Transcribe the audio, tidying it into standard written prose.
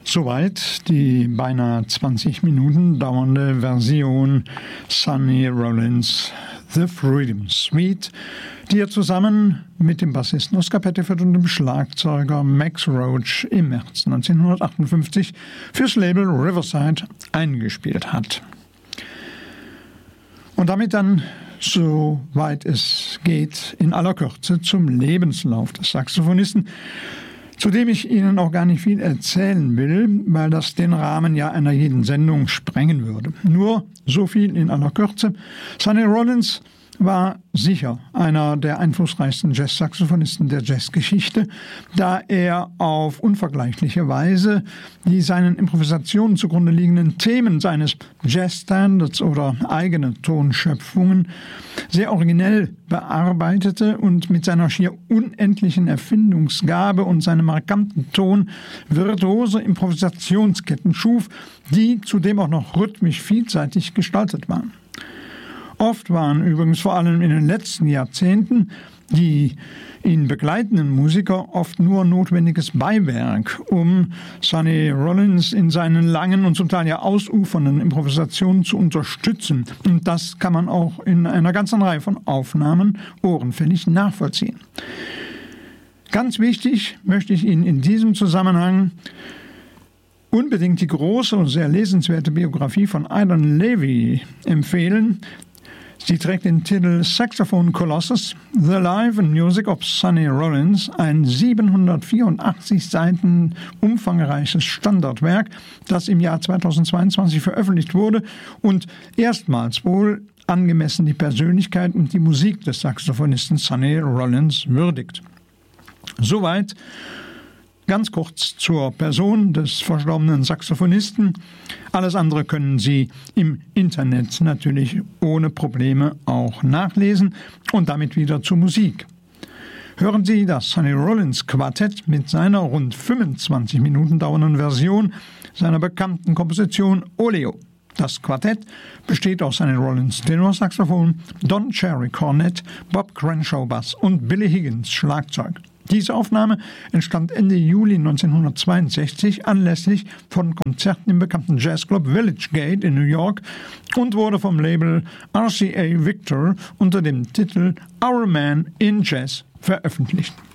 Soweit die beinahe 20 Minuten dauernde Version Sonny Rollins' The Freedom Suite, die er zusammen mit dem Bassisten Oscar Pettiford und dem Schlagzeuger Max Roach im März 1958 fürs Label Riverside eingespielt hat. Und damit dann, soweit es geht, in aller Kürze zum Lebenslauf des Saxophonisten, zu dem ich Ihnen auch gar nicht viel erzählen will, weil das den Rahmen ja einer jeden Sendung sprengen würde. Nur so viel in aller Kürze. Sonny Rollins war sicher einer der einflussreichsten Jazz-Saxophonisten der Jazzgeschichte, da er auf unvergleichliche Weise die seinen Improvisationen zugrunde liegenden Themen seines Jazz-Standards oder eigene Tonschöpfungen sehr originell bearbeitete und mit seiner schier unendlichen Erfindungsgabe und seinem markanten Ton virtuose Improvisationsketten schuf, die zudem auch noch rhythmisch vielseitig gestaltet waren. Oft waren übrigens vor allem in den letzten Jahrzehnten die ihn begleitenden Musiker oft nur notwendiges Beiwerk, um Sonny Rollins in seinen langen und zum Teil ja ausufernden Improvisationen zu unterstützen. Und das kann man auch in einer ganzen Reihe von Aufnahmen ohrenfällig nachvollziehen. Ganz wichtig möchte ich Ihnen in diesem Zusammenhang unbedingt die große und sehr lesenswerte Biografie von Idan Levy empfehlen. Sie trägt den Titel Saxophone Colossus, The Life and Music of Sonny Rollins, ein 784 Seiten umfangreiches Standardwerk, das im Jahr 2022 veröffentlicht wurde und erstmals wohl angemessen die Persönlichkeit und die Musik des Saxophonisten Sonny Rollins würdigt. Soweit ganz kurz zur Person des verstorbenen Saxophonisten. Alles andere können Sie im Internet natürlich ohne Probleme auch nachlesen und damit wieder zur Musik. Hören Sie das Sonny Rollins Quartett mit seiner rund 25 Minuten dauernden Version seiner bekannten Komposition Oleo. Das Quartett besteht aus Sonny Rollins Tenorsaxophon, Don Cherry Cornet, Bob Crenshaw Bass und Billy Higgins Schlagzeug. Diese Aufnahme entstand Ende Juli 1962 anlässlich von Konzerten im bekannten Jazzclub Village Gate in New York und wurde vom Label RCA Victor unter dem Titel Our Man in Jazz veröffentlicht.